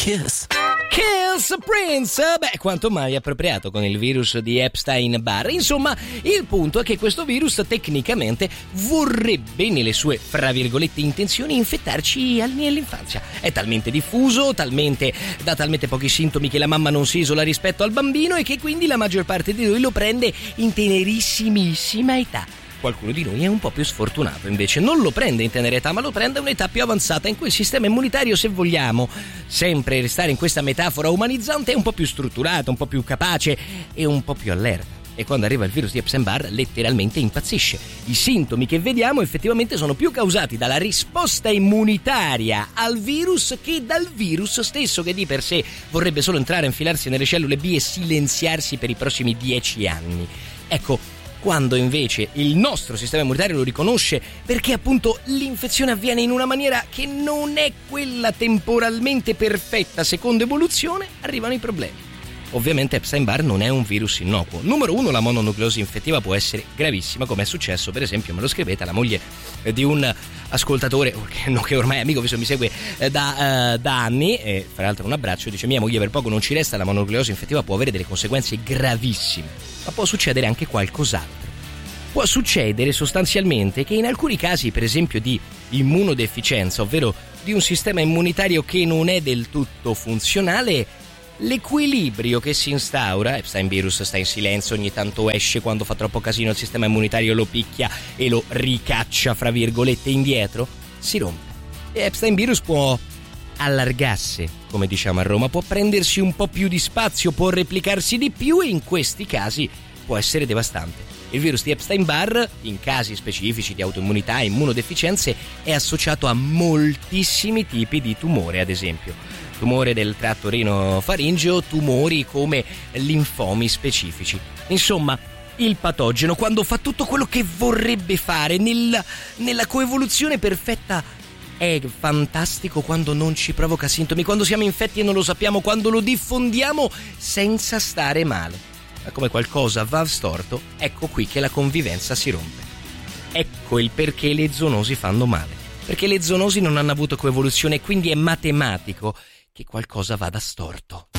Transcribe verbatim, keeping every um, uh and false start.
Kiss. Kiss Prince, beh, quanto mai appropriato con il virus di Epstein-Barr. Insomma, il punto è che questo virus tecnicamente vorrebbe, nelle sue, fra virgolette, intenzioni, infettarci nell'infanzia. È talmente diffuso, talmente da talmente pochi sintomi che la mamma non si isola rispetto al bambino e che quindi la maggior parte di noi lo prende in tenerissimissima età. Qualcuno di noi è un po' più sfortunato, invece non lo prende in tenera età, ma lo prende a un'età più avanzata, in cui il sistema immunitario, se vogliamo sempre restare in questa metafora umanizzante, è un po' più strutturato, un po' più capace e un po' più allerta. E quando arriva il virus di Epstein-Barr letteralmente impazzisce. I sintomi che vediamo effettivamente sono più causati dalla risposta immunitaria al virus che dal virus stesso, che di per sé vorrebbe solo entrare, infilarsi nelle cellule B e silenziarsi per i prossimi dieci anni. Ecco, quando invece il nostro sistema immunitario lo riconosce, perché appunto l'infezione avviene in una maniera che non è quella temporalmente perfetta secondo evoluzione, arrivano i problemi. Ovviamente Epstein-Barr non è un virus innocuo. Numero uno, la mononucleosi infettiva può essere gravissima, come è successo, per esempio, me lo scrivete, alla moglie di un ascoltatore che ormai è amico, visto mi segue da, uh, da anni, e fra l'altro un abbraccio, dice: mia moglie per poco non ci resta, la mononucleosi infettiva può avere delle conseguenze gravissime, ma può succedere anche qualcos'altro. Può succedere sostanzialmente che in alcuni casi, per esempio di immunodeficienza, ovvero di un sistema immunitario che non è del tutto funzionale, l'equilibrio che si instaura, Epstein virus sta in silenzio, ogni tanto esce quando fa troppo casino, il sistema immunitario lo picchia e lo ricaccia fra virgolette indietro, si rompe. E Epstein virus può allargarsi, come diciamo a Roma, può prendersi un po' più di spazio, può replicarsi di più e in questi casi può essere devastante. Il virus di Epstein-Barr, in casi specifici di autoimmunità e immunodeficienze, è associato a moltissimi tipi di tumore, ad esempio tumore del tratto rinofaringeo, tumori come linfomi specifici. Insomma, il patogeno, quando fa tutto quello che vorrebbe fare nella, nella coevoluzione perfetta, è fantastico quando non ci provoca sintomi, quando siamo infetti e non lo sappiamo, quando lo diffondiamo senza stare male. Ma come qualcosa va storto, ecco qui che la convivenza si rompe. Ecco il perché le zoonosi fanno male. Perché le zoonosi non hanno avuto coevoluzione e quindi è matematico che qualcosa vada storto.